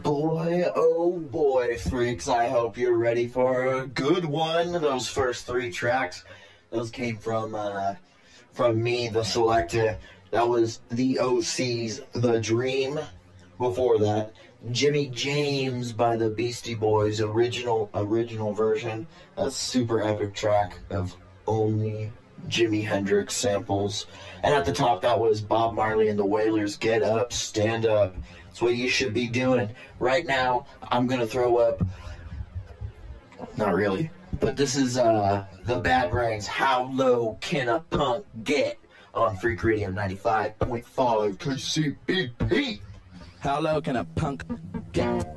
Boy, oh boy, freaks, I hope you're ready for a good one. Those first three tracks, those came from me, the selector. That was the OC's The Dream. Before that, Jimmy James by the Beastie Boys, original version. A super epic track of only Jimi Hendrix samples. And at the top, that was Bob Marley and the Wailers, Get Up, Stand Up. That's what you should be doing. Right now, I'm going to throw up, not really, but this is the Bad Brains, How Low Can a Punk Get? On Freak Radio 95.5 KCBP. How low can a punk get?